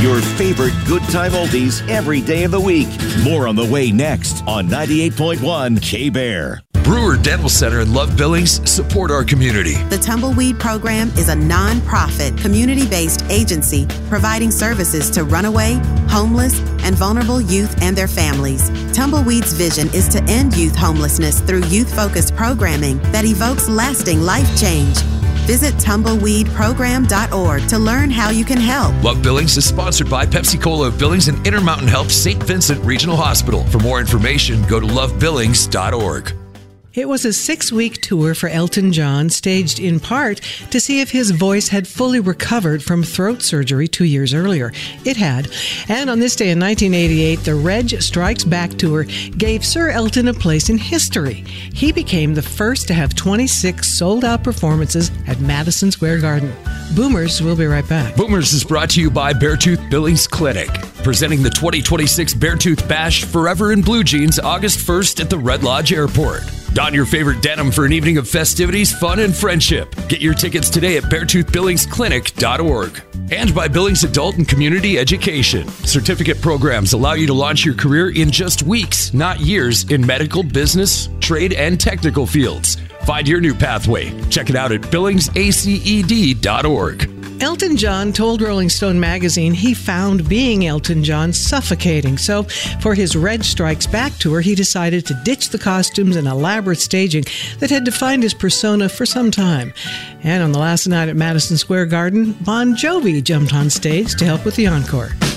Your favorite good time oldies every day of the week. More on the way next on 98.1 K-Bear. Brewer Dental Center and Love Billings support our community. The Tumbleweed Program is a non-profit, community-based agency providing services to runaway, homeless, and vulnerable youth and their families. Tumbleweed's vision is to end youth homelessness through youth-focused programming that evokes lasting life change. Visit tumbleweedprogram.org to learn how you can help. Love Billings is sponsored by Pepsi-Cola of Billings and Intermountain Health St. Vincent Regional Hospital. For more information, go to lovebillings.org. It was a 6-week tour for Elton John, staged in part to see if his voice had fully recovered from throat surgery 2 years earlier. It had. And on this day in 1988, the Reg Strikes Back tour gave Sir Elton a place in history. He became the first to have 26 sold-out performances at Madison Square Garden. Boomers will be right back. Boomers is brought to you by Beartooth Billings Clinic, presenting the 2026 Beartooth Bash Forever in Blue Jeans August 1st at the Red Lodge Airport. Don your favorite denim for an evening of festivities, fun, and friendship. Get your tickets today at BeartoothBillingsClinic.org. And by Billings Adult and Community Education. Certificate programs allow you to launch your career in just weeks, not years, in medical, business, trade, and technical fields. Find your new pathway. Check it out at BillingsACED.org. Elton John told Rolling Stone magazine he found being Elton John suffocating. So for his Reg Strikes Back tour, he decided to ditch the costumes and elaborate staging that had defined his persona for some time. And on the last night at Madison Square Garden, Bon Jovi jumped on stage to help with the encore.